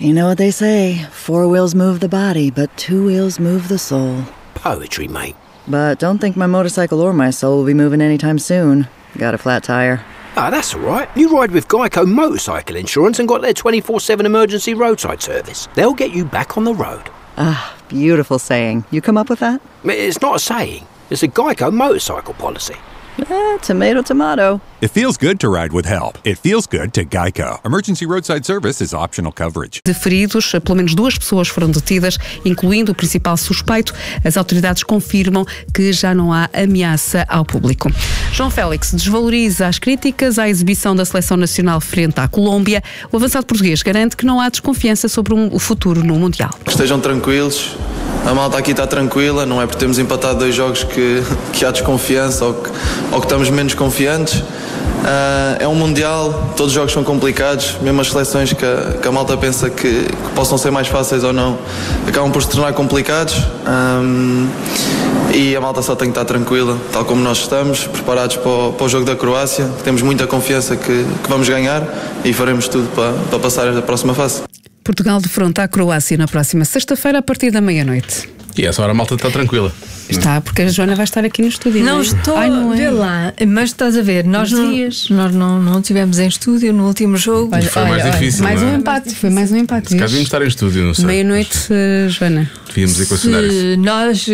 You know what they say, 4 wheels move the body, but 2 wheels move the soul. Poetry, mate. But don't think my motorcycle or my soul will be moving anytime soon. Got a flat tire. Ah, that's all right. You ride with Geico Motorcycle Insurance and got their 24/7 emergency roadside service. They'll get you back on the road. Ah, beautiful saying. You come up with that? It's not a saying. It's a Geico motorcycle policy. Tomato, tomato. It feels good to ride with help. It feels good to Geico. Emergency roadside service is optional coverage. De feridos, pelo menos 2 pessoas foram detidas, incluindo o principal suspeito. As autoridades confirmam que já não há ameaça ao público. João Félix desvaloriza as críticas à exibição da seleção nacional frente à Colômbia. O avançado português garante que não há desconfiança sobre o futuro no Mundial. Estejam tranquilos. A malta aqui está tranquila, não é porque temos empatado 2 jogos que há desconfiança ou que estamos menos confiantes. É um Mundial, todos os jogos são complicados, mesmo as seleções que a malta pensa que possam ser mais fáceis ou não, acabam por se tornar complicados. E a malta só tem que estar tranquila, tal como nós estamos, preparados para o jogo da Croácia. Temos muita confiança que vamos ganhar e faremos tudo para passar a próxima fase. Portugal defronta a Croácia na próxima sexta-feira a partir da meia-noite. E essa hora a malta está tranquila. Está, porque a Joana vai estar aqui no estúdio. Não estou a ver lá, mas estás a ver, nós não estivemos em estúdio no último jogo. Foi mais difícil. Mais não é? um empate, foi mais um empate. Se calhar devíamos estar em estúdio, não sei. Meia-noite, Joana. Devíamos equacionar isso. Se nós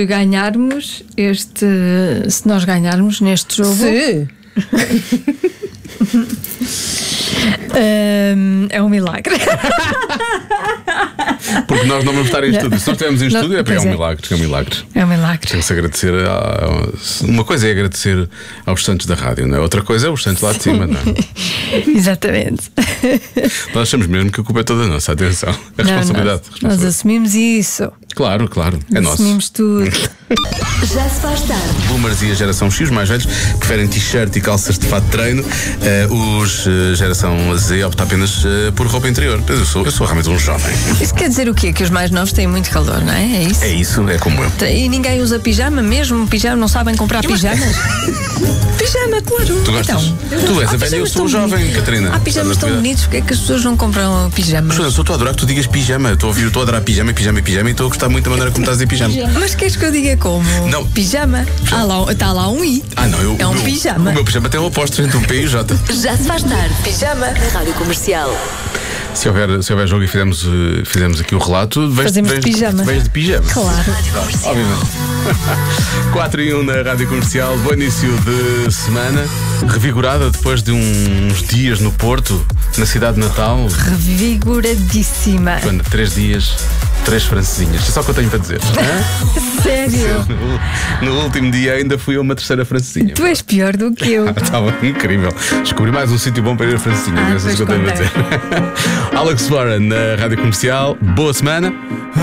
ganharmos neste jogo. É um milagre. Porque nós não vamos estar em estúdio. Se nós estivermos em estúdio é um milagre. É um milagre. É um milagre. Tem que se agradecer uma coisa é agradecer aos santos da rádio, não é? Outra coisa é os santos lá de cima, não é? Exatamente. Nós achamos mesmo que a culpa é toda nossa. Atenção. A responsabilidade. Nós assumimos isso. Claro, é nosso. Assumimos tudo. Já se faz tarde. Boomers e a geração X, mais velhos, preferem t-shirt e calças de fato de treino. Os geração Z optam apenas por roupa interior. Eu sou realmente um jovem. Isso quer dizer o quê? Que os mais novos têm muito calor, não é? É isso? É isso, é como eu. E ninguém usa pijama mesmo? Pijama, não sabem comprar pijamas? Pijama, claro. Tu gostas? Então, tu és a velha, eu sou o jovem, Catarina. Há pijamas tão bonitos, porque é que as pessoas não compram pijamas? Eu estou a adorar que tu digas pijama. Estou a adorar pijama e estou a gostar muito da maneira como estás a dizer pijama. Mas queres que eu diga como? Não. Pijama. Está lá um I. Não, é um pijama. O meu pijama tem o oposto entre um P e o J. Já se faz tarde. Pijama na Rádio Comercial. Se houver jogo e fizemos aqui o relato, fazemos de pijama. Vens de pijama. Claro. Obviamente. 4:01 na Rádio Comercial. Bom início de semana. Revigorada depois de uns dias no Porto, na cidade de Natal. Revigoradíssima. 3 dias, 3 francesinhas. É só o que eu tenho para dizer. Sério? No último dia ainda fui a uma 3ª francesinha. Tu és pior do que eu. Estava incrível. Descobri mais um sítio bom para ir a francesinha. É isso que eu tenho para dizer. Alex Warren na Rádio Comercial. Boa semana.